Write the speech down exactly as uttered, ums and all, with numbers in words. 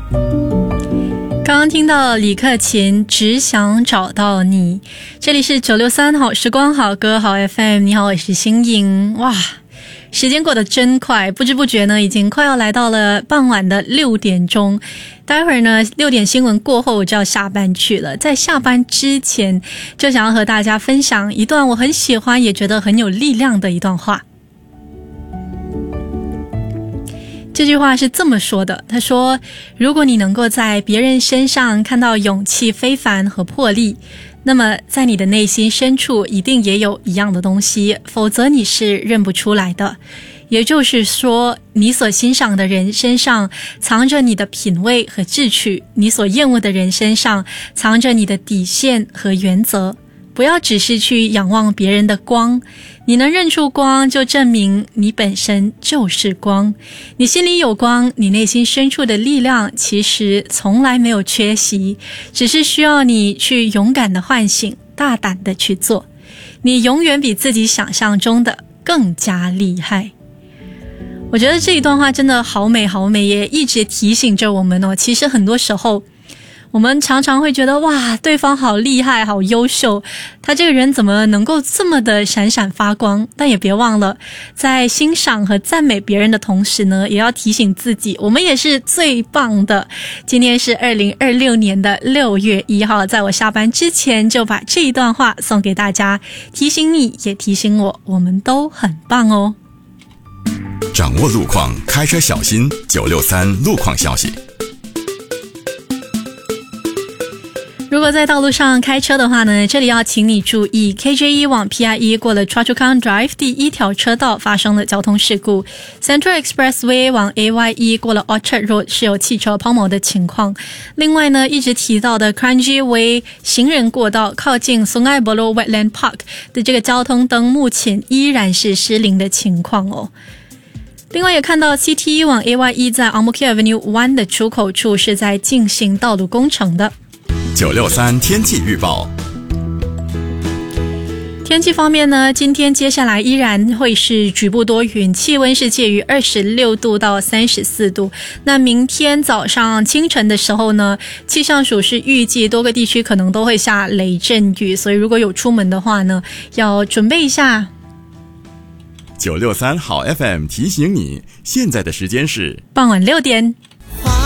刚刚听到李克勤只想找到你，这里是九六三好时光好歌好 F M， 你好，我是新颖。哇，时间过得真快，不知不觉呢已经快要来到了傍晚的六点钟。待会儿呢六点新闻过后我就要下班去了，在下班之前就想要和大家分享一段我很喜欢也觉得很有力量的一段话。这句话是这么说的，他说，如果你能够在别人身上看到勇气非凡和魄力，那么在你的内心深处一定也有一样的东西，否则你是认不出来的。也就是说，你所欣赏的人身上藏着你的品味和志趣，你所厌恶的人身上藏着你的底线和原则。不要只是去仰望别人的光，你能认出光，就证明你本身就是光。你心里有光，你内心深处的力量其实从来没有缺席，只是需要你去勇敢的唤醒，大胆的去做。你永远比自己想象中的更加厉害。我觉得这一段话真的好美好美，也一直提醒着我们哦，其实很多时候我们常常会觉得，哇，对方好厉害好优秀，他这个人怎么能够这么的闪闪发光。但也别忘了，在欣赏和赞美别人的同时呢，也要提醒自己，我们也是最棒的。今天是二零二六年的六月一号，在我下班之前就把这一段话送给大家，提醒你也提醒我，我们都很棒哦。 掌握路况，开车小心。九六三路况消息。 如果在道路上开车的话呢，这里要请你注意 K J E 往 P I E 过了 Choa Chu Kang Drive 第一条车道发生了交通事故， Central Expressway 往 A Y E 过了 Orchard Road 是有汽车抛锚的情况。另外呢，一直提到的 Kranji Way 行人过道靠近 Sungai Buloh Wetland Park 的这个交通灯目前依然是失灵的情况哦。另外也看到 C T E 往 A Y E 在 Ang Mo Kio Avenue 一的出口处是在进行道路工程的。 九六三天气预报。 天气方面呢，今天接下来依然会是局部多云，气温是介于二十六度到三十四度。那明天早上清晨的时候呢，气象署是预计多个地区可能都会下雷阵雨，所以如果有出门的话呢，要准备一下。 九六三好 F M 提醒你，现在的时间是傍晚六点。